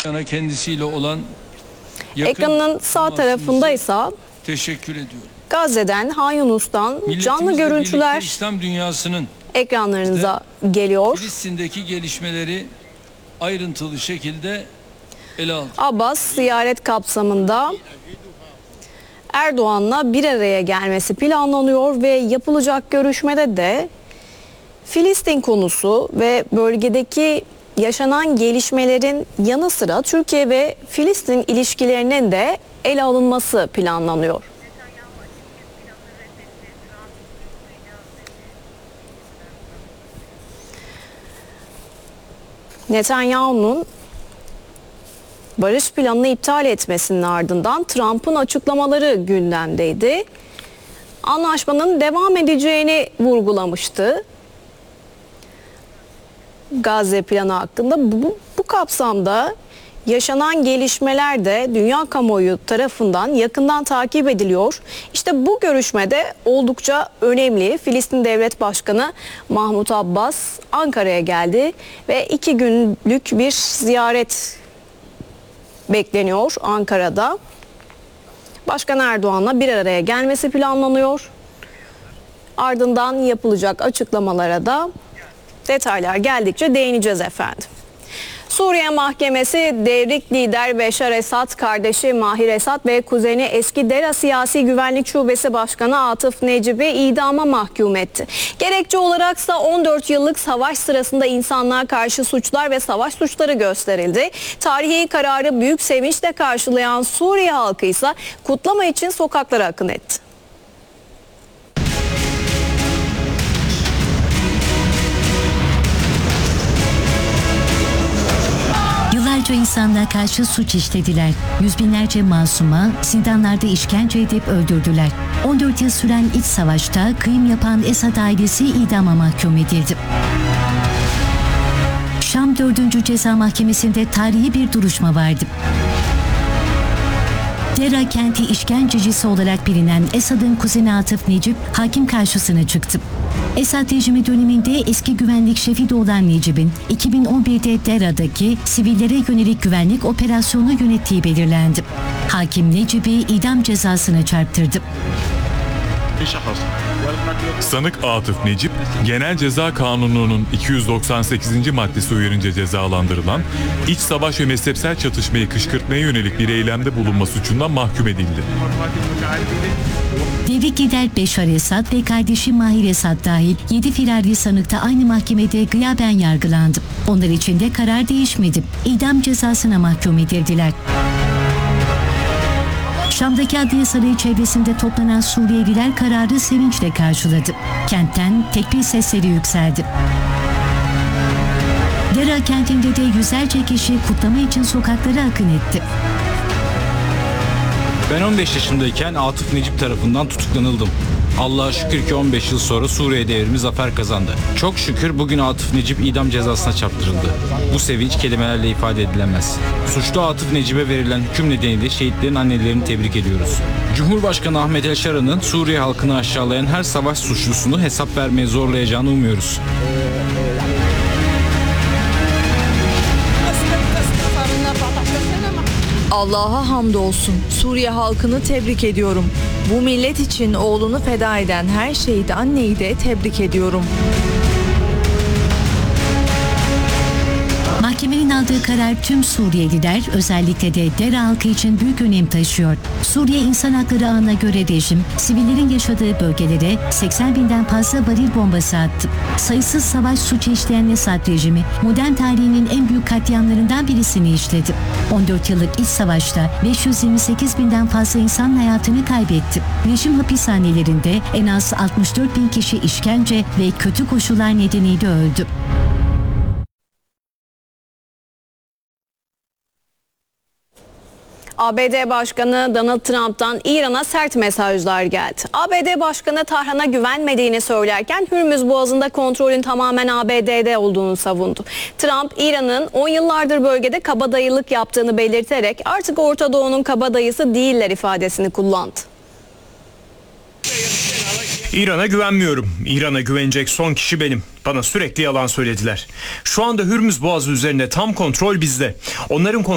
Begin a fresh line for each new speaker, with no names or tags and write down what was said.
Başkan'a kendisiyle olan
ekranın sağ tarafındaysa
teşekkür ediyorum.
Gazze'den, Han Yunus'tan canlı görüntüler
İslam dünyasının
ekranlarınıza geliyor.
Filistin'deki gelişmeleri ayrıntılı şekilde ele aldık.
Abbas ziyaret kapsamında Erdoğan'la bir araya gelmesi planlanıyor ve yapılacak görüşmede de Filistin konusu ve bölgedeki yaşanan gelişmelerin yanı sıra Türkiye ve Filistin ilişkilerinin de ele alınması planlanıyor. Netanyahu'nun barış planını iptal etmesinin ardından Trump'ın açıklamaları gündemdeydi. Anlaşmanın devam edeceğini vurgulamıştı. Gazze planı hakkında bu kapsamda yaşanan gelişmeler de dünya kamuoyu tarafından yakından takip ediliyor. İşte bu görüşmede oldukça önemli. Filistin Devlet Başkanı Mahmut Abbas Ankara'ya geldi ve 2 günlük bir ziyaret bekleniyor Ankara'da. Başkan Erdoğan'la bir araya gelmesi planlanıyor. Ardından yapılacak açıklamalara da detaylar geldikçe değineceğiz efendim. Suriye Mahkemesi devrik lider Beşar Esad, kardeşi Mahir Esad ve kuzeni eski DERA Siyasi Güvenlik Şubesi Başkanı Atıf Necip'i idama mahkum etti. Gerekçe olaraksa 14 yıllık savaş sırasında insanlığa karşı suçlar ve savaş suçları gösterildi. Tarihi kararı büyük sevinçle karşılayan Suriye halkı ise kutlama için sokaklara akın etti.
Yıllarca insanlığa karşı suç işlediler. Yüz binlerce masuma zindanlarda işkence edip öldürdüler. 14 yıl süren iç savaşta kıyım yapan Esad ailesi idama mahkum edildi. Şam 4. Ceza Mahkemesi'nde tarihi bir duruşma vardı. Dera kenti işkencecisi olarak bilinen Esad'ın kuzeni Atıf Necip hakim karşısına çıktı. Esad rejimi döneminde eski güvenlik şefi de olan Necip'in 2011'de Dera'daki sivillere yönelik güvenlik operasyonu yönettiği belirlendi. Hakim Necip'i idam cezasına çarptırdı.
Sanık Atıf Necip, Genel Ceza Kanunu'nun 298. maddesi uyarınca cezalandırılan, iç savaş ve mezhepsel çatışmayı kışkırtmaya yönelik bir eylemde bulunma suçundan mahkum edildi.
Devrik lider Beşar Esad ve kardeşi Mahir Esad dahil 7 firarlı sanık da aynı mahkemede gıyaben yargılandı. Onlar için de karar değişmedi. İdam cezasına mahkum edildiler. Şam'daki Adliye Sarayı çevresinde toplanan Suriyeliler kararı sevinçle karşıladı. Kentten tekbir sesleri yükseldi. Dera kentinde de yüzlerce kişi kutlama için sokaklara akın etti.
Ben 15 yaşındayken Atıf Necip tarafından tutuklanıldım. Allah'a şükür ki 15 yıl sonra Suriye devrimi zafer kazandı. Çok şükür bugün Atıf Necip idam cezasına çarptırıldı. Bu sevinç kelimelerle ifade edilemez. Suçlu Atıf Necip'e verilen hüküm nedeniyle şehitlerin annelerini tebrik ediyoruz. Cumhurbaşkanı Ahmet El Şara'nın Suriye halkını aşağılayan her savaş suçlusunu hesap vermeye zorlayacağını umuyoruz.
Allah'a hamdolsun. Suriye halkını tebrik ediyorum. Bu millet için oğlunu feda eden her şehit anneyi de tebrik ediyorum.
Mahkemenin aldığı karar tüm Suriyeliler, özellikle de Dera halkı için büyük önem taşıyor. Suriye İnsan Hakları Ağı'na göre rejim, sivillerin yaşadığı bölgelere 80 binden fazla varil bombası attı. Sayısız savaş suçu işleyen Esad rejimi, modern tarihinin en büyük katliamlarından birisini işledi. 14 yıllık iç savaşta 528 binden fazla insan hayatını kaybetti. Rejim hapishanelerinde en az 64 bin kişi işkence ve kötü koşullar nedeniyle öldü.
ABD Başkanı Donald Trump'tan İran'a sert mesajlar geldi. ABD Başkanı Tahran'a güvenmediğini söylerken Hürmüz Boğazı'nda kontrolün tamamen ABD'de olduğunu savundu. Trump, İran'ın 10 yıllardır bölgede kabadayılık yaptığını belirterek artık Orta Doğu'nun kabadayısı değiller ifadesini kullandı.
İran'a güvenmiyorum. İran'a güvenecek son kişi benim. Bana sürekli yalan söylediler. Şu anda Hürmüz Boğazı üzerinde tam kontrol bizde. Onların